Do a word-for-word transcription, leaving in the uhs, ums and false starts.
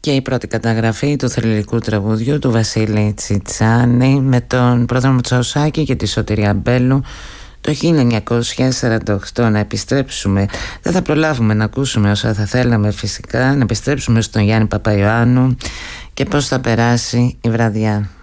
και η πρώτη καταγραφή του θρυλικού τραγουδιού του Βασίλη Τσιτσάνη με τον πρόδρομο Τσαουσάκη και τη Σωτηρία Μπέλου το χίλια εννιακόσια σαράντα οκτώ. Να επιστρέψουμε, δεν θα προλάβουμε να ακούσουμε όσα θα θέλαμε φυσικά, να επιστρέψουμε στον Γιάννη Παπαϊωάννου και πώς θα περάσει η βραδιά.